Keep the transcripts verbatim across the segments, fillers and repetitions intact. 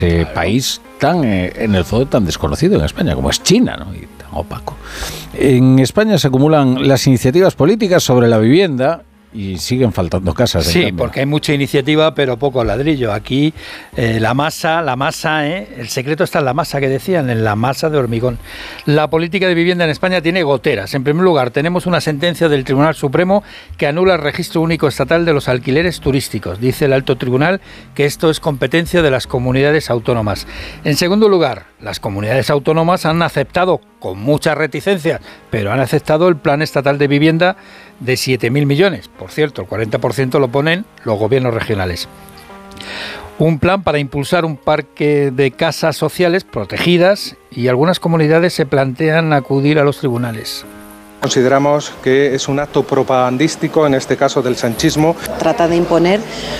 Eh, claro. País tan, eh, en el fondo, tan desconocido en España como es China, ¿no? Y tan opaco. En España se acumulan las iniciativas políticas sobre la vivienda y siguen faltando casas. Sí, porque hay mucha iniciativa, pero poco ladrillo. Aquí eh, la masa, la masa, ¿eh? el secreto está en la masa que decían, en la masa de hormigón. La política de vivienda en España tiene goteras. En primer lugar, tenemos una sentencia del Tribunal Supremo que anula el registro único estatal de los alquileres turísticos. Dice el alto tribunal que esto es competencia de las comunidades autónomas. En segundo lugar, las comunidades autónomas han aceptado, con muchas reticencias, pero han aceptado el Plan Estatal de Vivienda de siete mil millones. Por cierto, el cuarenta por ciento lo ponen los gobiernos regionales. Un plan para impulsar un parque de casas sociales protegidas, y algunas comunidades se plantean acudir a los tribunales. Consideramos que es un acto propagandístico, en este caso del sanchismo. Trata de imponer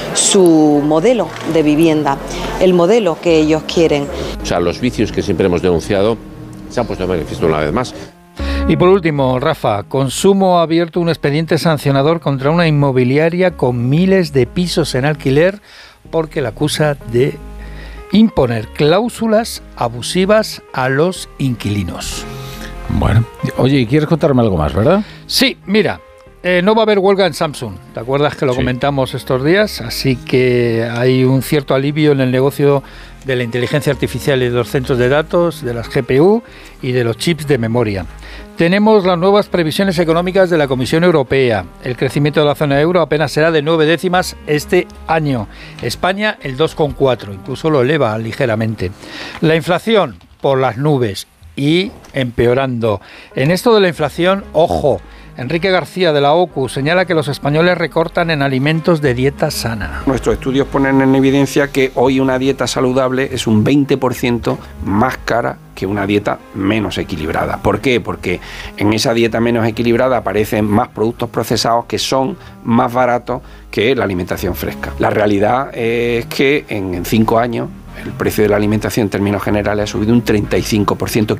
su modelo de vivienda, el modelo que ellos quieren. O sea, los vicios que siempre hemos denunciado se han puesto de manifiesto una vez más. Y por último, Rafa, Consumo ha abierto un expediente sancionador contra una inmobiliaria con miles de pisos en alquiler porque la acusa de imponer cláusulas abusivas a los inquilinos. Bueno, oye, ¿y quieres contarme algo más, verdad? Sí, mira, eh, no va a haber huelga en Samsung. ¿Te acuerdas que lo sí. comentamos estos días? Así que hay un cierto alivio en el negocio de la inteligencia artificial y de los centros de datos, de las G P U y de los chips de memoria. Tenemos las nuevas previsiones económicas de la Comisión Europea. El crecimiento de la zona euro apenas será de nueve décimas este año. España el dos coma cuatro, incluso lo eleva ligeramente. La inflación por las nubes y empeorando. En esto de la inflación, ojo, Enrique García de la O C U señala que los españoles recortan en alimentos de dieta sana. Nuestros estudios ponen en evidencia que hoy una dieta saludable es un veinte por ciento más cara que una dieta menos equilibrada. ¿Por qué? Porque en esa dieta menos equilibrada aparecen más productos procesados que son más baratos que la alimentación fresca. La realidad es que en, en cinco años el precio de la alimentación en términos generales ha subido un treinta y cinco por ciento.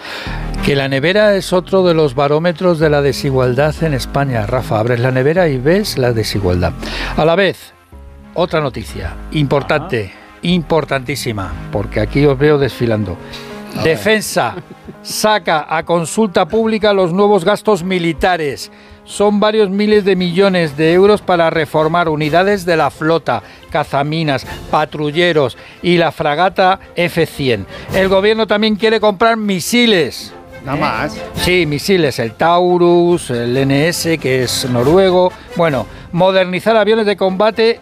Que la nevera es otro de los barómetros de la desigualdad en España. Rafa, abres la nevera y ves la desigualdad. A la vez, otra noticia importante, Ajá. importantísima, porque aquí os veo desfilando. Defensa saca a consulta pública los nuevos gastos militares. Son varios miles de millones de euros para reformar unidades de la flota, cazaminas, patrulleros y la fragata F cien. El gobierno también quiere comprar misiles. Nada más. Sí, misiles, el Taurus, el N S, que es noruego. Bueno, modernizar aviones de combate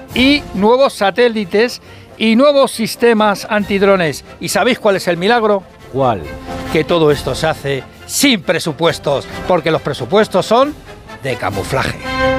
y nuevos satélites y nuevos sistemas antidrones. ¿Y sabéis cuál es el milagro? ¿Cuál? Que todo esto se hace sin presupuestos, porque los presupuestos son de camuflaje.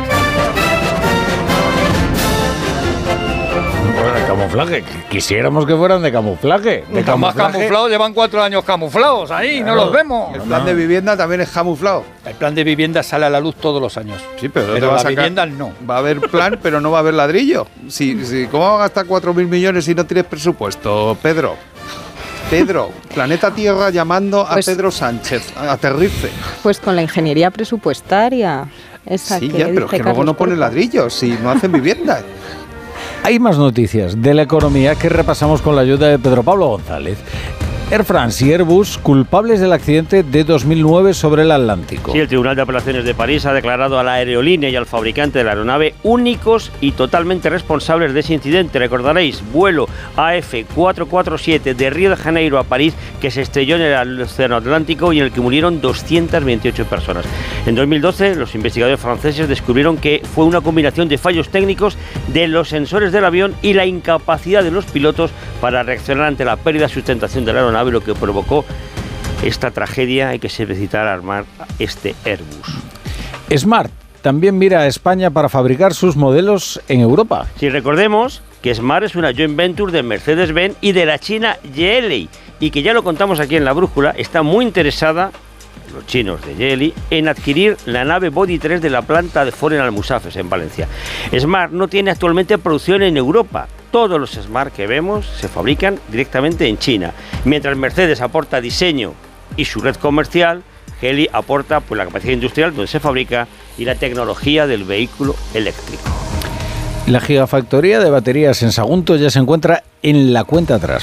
Bueno, de camuflaje. Quisiéramos que fueran de camuflaje. De Están más camuflados, llevan cuatro años camuflados ahí, claro. No los vemos. El plan de vivienda también es camuflado. El plan de vivienda sale a la luz todos los años. Sí, pero, pero va la a sacar, vivienda no. Va a haber plan, pero no va a haber ladrillo. Si, si, ¿Cómo va a gastar cuatro mil millones si no tienes presupuesto, Pedro? Pedro, Planeta Tierra llamando a pues, Pedro Sánchez, aterrice. Pues con la ingeniería presupuestaria. Esa sí, que ya, pero que Carlos luego no ponen ladrillos, si no hacen vivienda. Hay más noticias de la economía que repasamos con la ayuda de Pedro Pablo González. Air France y Airbus culpables del accidente de dos mil nueve sobre el Atlántico. Sí, el Tribunal de Apelaciones de París ha declarado a la aerolínea y al fabricante de la aeronave únicos y totalmente responsables de ese incidente. Recordaréis, vuelo A F cuatrocientos cuarenta y siete de Río de Janeiro a París, que se estrelló en el Océano Atlántico y en el que murieron doscientas veintiocho personas. En dos mil doce, los investigadores franceses descubrieron que fue una combinación de fallos técnicos de los sensores del avión y la incapacidad de los pilotos para reaccionar ante la pérdida de sustentación de la aeronave, lo que provocó esta tragedia. Hay que necesitar armar este Airbus. Smart también mira a España para fabricar sus modelos en Europa. Si recordemos que Smart es una joint venture de Mercedes-Benz y de la china Geely, y que ya lo contamos aquí en La Brújula, está muy interesada, los chinos de Geely, en adquirir la nave Body tres de la planta de Ford en Almusafes, en Valencia. Smart no tiene actualmente producción en Europa. Todos los Smart que vemos se fabrican directamente en China. Mientras Mercedes aporta diseño y su red comercial, Geely aporta pues, la capacidad industrial donde se fabrica y la tecnología del vehículo eléctrico. La gigafactoría de baterías en Sagunto ya se encuentra en la cuenta atrás.